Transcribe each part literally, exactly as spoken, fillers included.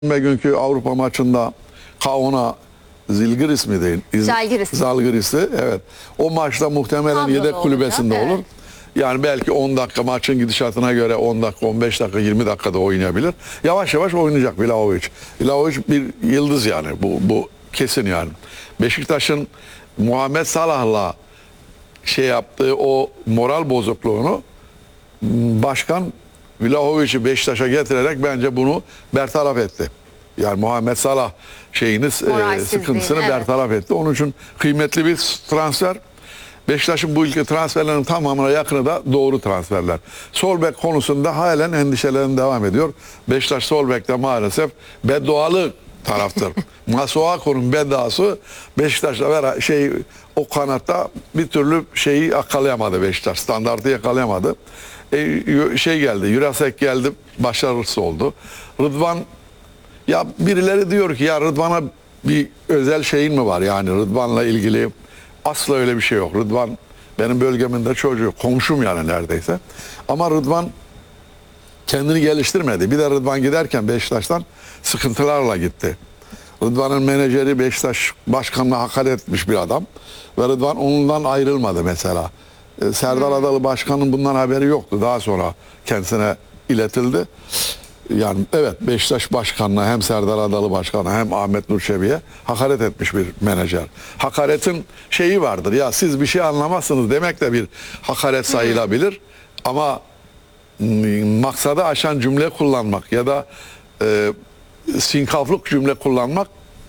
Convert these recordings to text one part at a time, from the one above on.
Günkü Avrupa maçında Kaona Zilgiris mi değil? Zalgiris. Zalgiris'ti. Evet. O maçta muhtemelen Kadroda yedek kulübesinde olacak, olur. evet. Yani belki on dakika maçın gidişatına göre on dakika, on beş dakika, yirmi dakikada oynayabilir. Yavaş yavaş oynayacak Vlahovic. Vlahovic bir yıldız yani. Bu bu kesin yani. Beşiktaş'ın Muhammed Salah'la şey yaptığı o moral bozukluğunu başkan Vlahovic'i Beşiktaş'a getirerek bence bunu bertaraf etti. Yani Muhammed Salah şeyini e, sıkıntısını evet. bertaraf etti. Onun için kıymetli bir transfer. Beşiktaş'ın bu ülke transferlerinin tamamına yakını da doğru transferler. Sol bek konusunda halen endişelerin devam ediyor. Beşiktaş sol bekte maalesef beddualı taraftır. Masuaku'nun bedduası Beşiktaş'la beraber şey o kanatta bir türlü şeyi yakalayamadı Beşiktaş. Standartı yakalayamadı. E, şey geldi, Jurasek geldi, başarısız oldu. Rıdvan, ya birileri diyor ki ya Rıdvan'a bir özel şeyin mi var, yani Rıdvan'la ilgili asla öyle bir şey yok. Rıdvan benim bölgemin de çocuğu, komşum yani neredeyse. Ama Rıdvan kendini geliştirmedi. Bir de Rıdvan giderken Beşiktaş'tan sıkıntılarla gitti. Rıdvan'ın menajeri Beşiktaş başkanına hakaret etmiş bir adam ve Rıdvan ondan ayrılmadı mesela. Serdar Adalı başkanın bundan haberi yoktu. Daha sonra kendisine iletildi. Yani evet, Beşiktaş başkanına hem Serdar Adalı başkanına hem Ahmet Nur Çebi'ye hakaret etmiş bir menajer. Hakaretin şeyi vardır ya, siz bir şey anlamazsınız demek de bir hakaret sayılabilir. Ama maksadı aşan cümle kullanmak ya da e, sinkaflık cümle kullanmak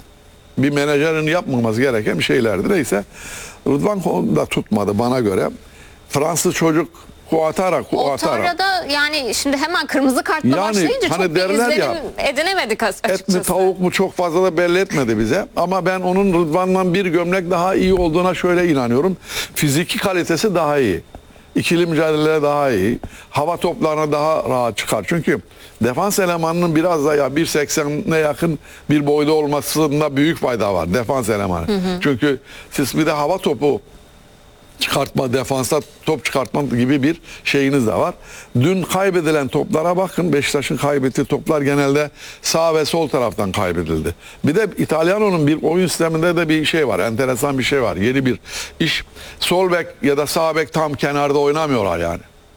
bir menajerin yapmaması gereken bir şeylerdi. Neyse, Rıdvan da tutmadı bana göre. Fransız çocuk Ouattara, Ouattara da yani şimdi hemen kırmızı kartla yani, başlayınca hani çok bir derler izlenim ya, edinemedik açıkçası. et mi tavuk mu çok fazla da belli etmedi bize. Ama ben onun Rıdvan'dan bir gömlek daha iyi olduğuna şöyle inanıyorum. Fiziki kalitesi daha iyi. İkili mücadelelere daha iyi. Hava toplarına daha rahat çıkar. Çünkü defans elemanının biraz da ya bir seksene yakın bir boyda olmasında büyük fayda var defans elemanı. Hı hı. Çünkü siz bir de hava topu çıkartma, defansa top çıkartma gibi bir şeyiniz de var. Dün kaybedilen toplara bakın. Beşiktaş'ın kaybettiği toplar genelde sağ ve sol taraftan kaybedildi. Bir de İtalyano'nun bir oyun sisteminde de bir şey var. Enteresan bir şey var. Yeni bir iş. Sol bek ya da sağ bek tam kenarda oynamıyorlar yani.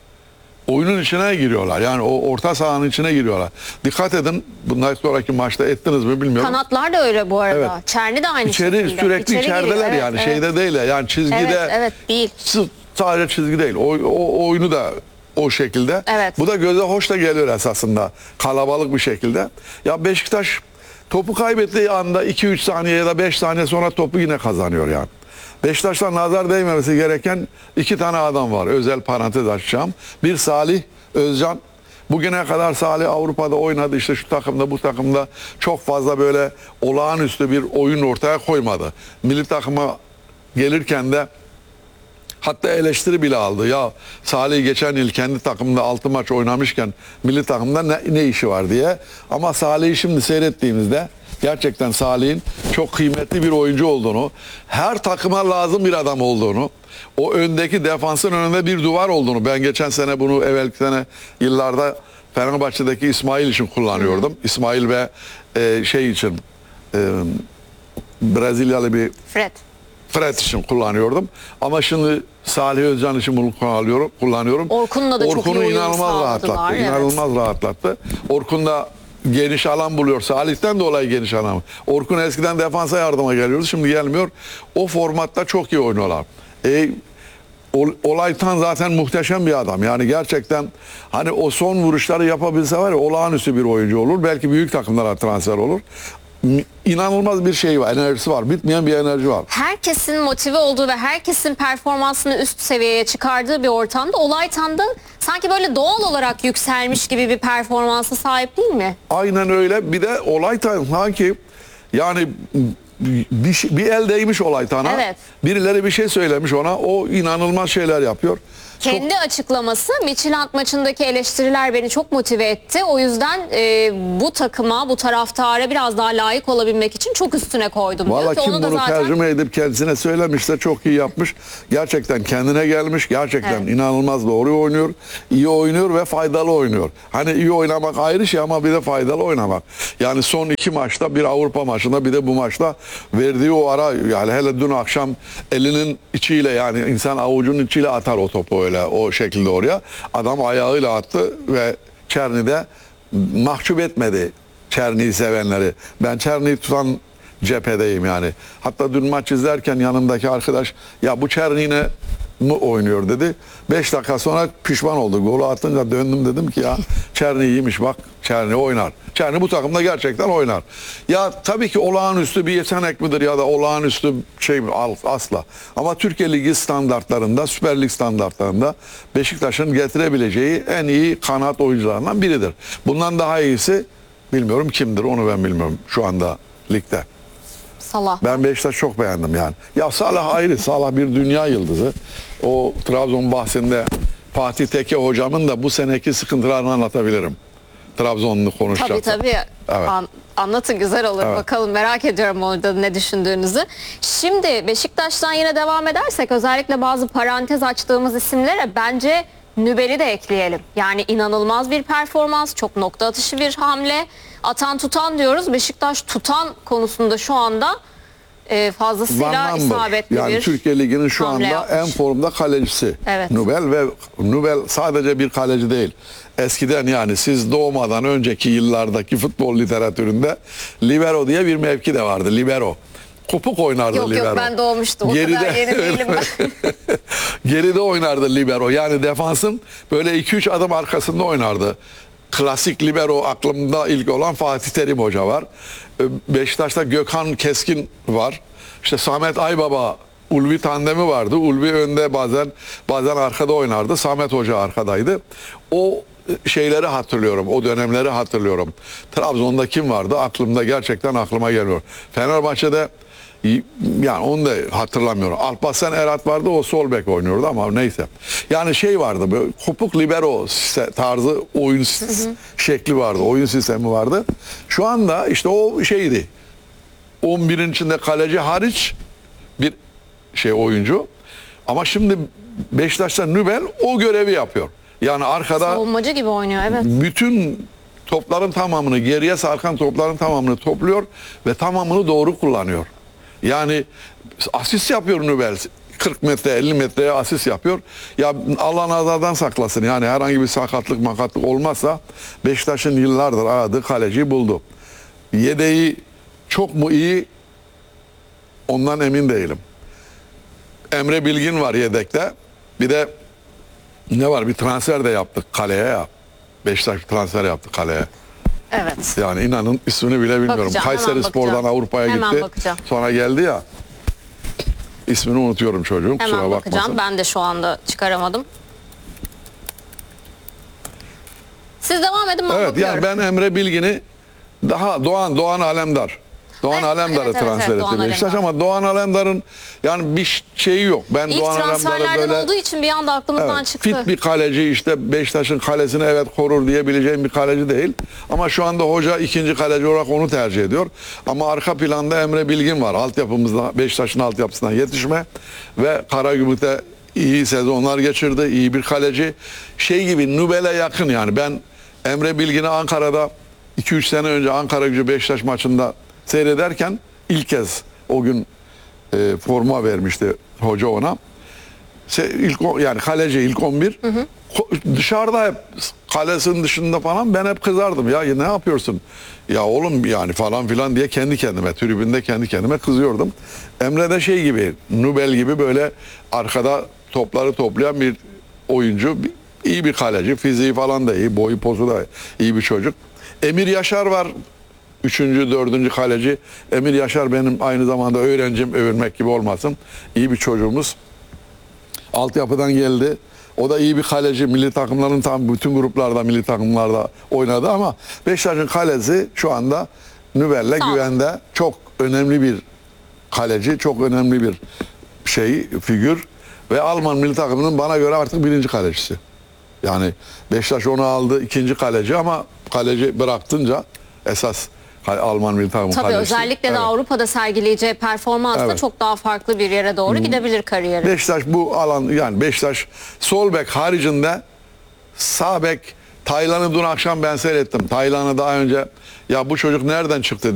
Oyunun içine giriyorlar. Yani o orta sahanın içine giriyorlar. Dikkat edin. Bundan sonraki maçta ettiniz mi bilmiyorum. Kanatlar da öyle bu arada. Evet. Çerni de aynı İçeri, şekilde. sürekli İçeri içerideler giriyor. Evet, yani. evet. Şeyde değil yani çizgide. Evet, evet değil. Sadece çizgi değil. O, o oyunu da o şekilde. Evet. Bu da göze hoş da geliyor esasında. Kalabalık bir şekilde. Ya Beşiktaş topu kaybettiği anda iki üç saniye ya da beş saniye sonra topu yine kazanıyor yani. Beşiktaş'tan nazar değmemesi gereken iki tane adam var. Özel parantez açacağım. Bir Salih Özcan. Bugüne kadar Salih Avrupa'da oynadı. İşte şu takımda, bu takımda çok fazla böyle olağanüstü bir oyun ortaya koymadı. Milli takıma gelirken de hatta eleştiri bile aldı. Ya Salih geçen yıl kendi takımında altı maç oynamışken milli takımda ne, ne işi var diye. Ama Salih'i şimdi seyrettiğimizde gerçekten Salih'in çok kıymetli bir oyuncu olduğunu, her takıma lazım bir adam olduğunu, o öndeki defansın önünde bir duvar olduğunu, ben geçen sene bunu evvelki sene yıllarda Fenerbahçe'deki İsmail için kullanıyordum. Hı. İsmail ve e, şey için e, Brezilyalı bir Fred. Fred için kullanıyordum. Ama şimdi Salih Özcan için bunu kullanıyorum. kullanıyorum. Orkun'la da çok iyi uyum inanılmaz sağladılar. rahatlattı. Evet. İnanılmaz rahatlattı. Orkun da geniş alan buluyor. Salih'ten dolayı geniş alan. Orkun eskiden defansa yardıma geliyordu. Şimdi gelmiyor. O formatta çok iyi oynuyorlar. E, Olaytan zaten muhteşem bir adam. Yani gerçekten hani o son vuruşları yapabilse var ya, olağanüstü bir oyuncu olur. Belki büyük takımlara transfer olur. İnanılmaz bir şey var, enerjisi var. Bitmeyen bir enerji var. Herkesin motive olduğu ve herkesin performansını üst seviyeye çıkardığı bir ortamda Olaytan da sanki böyle doğal olarak yükselmiş gibi bir performansa sahip değil mi? Aynen öyle. Bir de Olaytan sanki yani bir, şey, bir el değmiş Olaytan'a. Evet. Birileri bir şey söylemiş ona. O inanılmaz şeyler yapıyor. Kendi açıklaması Midtjylland maçındaki eleştiriler beni çok motive etti. O yüzden e, bu takıma, bu taraftara biraz daha layık olabilmek için çok üstüne koydum. Valla diyor ki kim onu da bunu zaten tercüme edip kendisine söylemiş de çok iyi yapmış. Gerçekten kendine gelmiş. Gerçekten Evet. inanılmaz doğru oynuyor. İyi oynuyor ve faydalı oynuyor. Hani iyi oynamak ayrı şey ama bir de faydalı oynamak. Yani son iki maçta, bir Avrupa maçında bir de bu maçta verdiği o ara, yani hele dün akşam elinin içiyle, yani insan avucunun içiyle atar o topu öyle o şekilde oraya. Adam ayağıyla attı ve Çerni'de mahcup etmedi Çerni'yi sevenleri. Ben Çerni'yi tutan cephedeyim yani. Hatta dün maç izlerken yanımdaki arkadaş ya bu Çerni'ne mi oynuyor dedi. beş dakika sonra pişman oldu. Golü atınca döndüm, dedim ki ya Çerni iyiymiş, bak Çerni oynar. Çerni bu takımda gerçekten oynar. Ya tabii ki olağanüstü bir yetenek midir ya da olağanüstü şey mi? Asla. Ama Türkiye Ligi standartlarında, Süper Lig standartlarında Beşiktaş'ın getirebileceği en iyi kanat oyuncularından biridir. Bundan daha iyisi bilmiyorum kimdir, onu ben bilmiyorum şu anda ligde. Salah. Ben Beşiktaş'ı çok beğendim yani. Ya Salah ayrı. Salah bir dünya yıldızı. O Trabzon bahsinde Fatih Tekke hocamın da bu seneki sıkıntılarını anlatabilirim. Trabzonlu konuşacak. Tabii tabii. Evet. An- anlatın, güzel olur. Evet. Bakalım, merak ediyorum orada ne düşündüğünüzü. Şimdi Beşiktaş'tan yine devam edersek özellikle bazı parantez açtığımız isimlere bence Nübel'i de ekleyelim. Yani inanılmaz bir performans, çok nokta atışı bir hamle. Atan tutan diyoruz. Beşiktaş tutan konusunda şu anda e, fazlasıyla Van Number. isabetli Yani bir Türkiye Ligi'nin şu hamle anda yapmış. en formda kalecisi. Evet. Nubel ve Nubel sadece bir kaleci değil. Eskiden, yani siz doğmadan önceki yıllardaki futbol literatüründe libero diye bir mevki de vardı. Libero. Kopuk oynardı Yok libero. yok, ben doğmuştum. O kadar yeni değilim ben. Geride oynardı libero. Yani defansın böyle iki üç adım arkasında oynardı. Klasik libero aklımda ilk olan Fatih Terim Hoca var. Beşiktaş'ta Gökhan Keskin var. İşte Samet Aybaba, Ulvi tandemi vardı. Ulvi önde, bazen bazen arkada oynardı. Samet Hoca arkadaydı. O şeyleri hatırlıyorum. O dönemleri hatırlıyorum. Trabzon'da kim vardı? Aklımda, gerçekten aklıma gelmiyor. Fenerbahçe'de yani onu da hatırlamıyorum. Alparslan Erat vardı, o sol bek oynuyordu ama neyse. Yani şey vardı, böyle kopuk libero tarzı oyun hı hı. şekli vardı, oyun sistemi vardı. Şu anda işte o şeydi. on birin içinde kaleci hariç bir şey oyuncu. Ama şimdi Beşiktaş'ta Nübel o görevi yapıyor. Yani arkada savunmacı gibi oynuyor, evet. Bütün topların tamamını, geriye sarkan topların tamamını topluyor ve tamamını doğru kullanıyor. Yani asist yapıyor Nübel. kırk metre elli metreye asist yapıyor. Ya Allah nazardan saklasın. Yani herhangi bir sakatlık makatlık olmazsa Beşiktaş'ın yıllardır aradığı kaleciyi buldu. Yedeği çok mu iyi? Ondan emin değilim. Emre Bilgin var yedekte. Bir de ne var? Bir transfer de yaptık kaleye ya. Beşiktaş bir transfer yaptı kaleye. Evet. Yani inanın ismini bile bilmiyorum. Bakacağım, Kayseri Spor'dan Avrupa'ya gitti. Bakacağım. Sonra geldi ya. İsmini unutuyorum çocuğum. Hemen Kusura bakacağım. bakmasın. Ben de şu anda çıkaramadım. Siz devam edin, ben Evet, bakıyorum. yani ben Emre Bilgin'i daha Doğan Doğan Alemdar. Doğan Evet, Alemdar'ı evet, evet, transfer evet, Doğan etti Beşiktaş Alemdar. ama Doğan Alemdar'ın yani bir şeyi yok. Ben İlk Doğan Alemdar'ı transferlerden böyle olduğu için bir anda aklımızdan evet, çıktı. fit bir kaleci, işte Beşiktaş'ın kalesini evet korur diyebileceğim bir kaleci değil. Ama şu anda hoca ikinci kaleci olarak onu tercih ediyor. Ama arka planda Emre Bilgin var. Altyapımızda, Beşiktaş'ın altyapısından yetişme ve Karagümrük'te iyi sezonlar geçirdi. İyi bir kaleci. Şey gibi Nubel'e yakın yani. Ben Emre Bilgin'i Ankara'da iki üç sene önce Ankara-Gücü Beşiktaş maçında seyrederken ilk kez o gün e, forma vermişti hoca ona. İlk o- yani kaleci ilk on bir. Hı hı. Dışarıda hep kalesinin dışında falan ben hep kızardım. Ya ne yapıyorsun? Ya oğlum yani falan filan diye kendi kendime, tribünde kendi kendime kızıyordum. Emre de şey gibi, Nubel gibi böyle arkada topları toplayan bir oyuncu. İyi bir kaleci. Fiziği falan da iyi. Boyu pozu da iyi bir çocuk. Emir Yaşar var. Üçüncü, dördüncü kaleci. Emir Yaşar benim aynı zamanda öğrencim, övülmek gibi olmasın. İyi bir çocuğumuz. Altyapıdan geldi. O da iyi bir kaleci. Milli takımların tam bütün gruplarda, milli takımlarda oynadı ama Beşiktaş'ın kalesi şu anda Nübel'le güvende. Çok önemli bir kaleci, çok önemli bir şey, figür. Ve Alman milli takımının bana göre artık birinci kalecisi. Yani Beşiktaş onu aldı ikinci kaleci ama kaleci bıraktınca esas Alman milli takımın Tabii kalecisi. özellikle de Evet. Avrupa'da sergileyeceği performansla Evet. çok daha farklı bir yere doğru gidebilir kariyeri. Beşiktaş bu alan yani Beşiktaş sol bek haricinde sağ bek Taylan'ı dün akşam ben seyrettim. Taylan'ı daha önce ya bu çocuk nereden çıktı